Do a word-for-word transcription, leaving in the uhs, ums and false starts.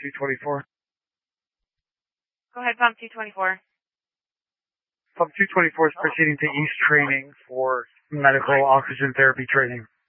two twenty-four. Go ahead, pump two twenty-four. Pump two twenty-four is proceeding to East training for medical oxygen therapy training.